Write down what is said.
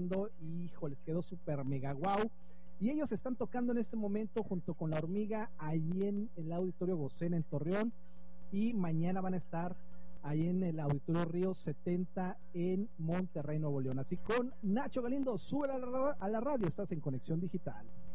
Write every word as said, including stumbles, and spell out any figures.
escuchando, hijo, les quedó súper mega guau. Y ellos están tocando en este momento junto con La Hormiga ahí en el Auditorio Bocena en Torreón, y mañana van a estar ahí en el Auditorio Río setenta en Monterrey, Nuevo León. Así con Nacho Galindo, sube a la, a la radio, estás en Conexión Digital.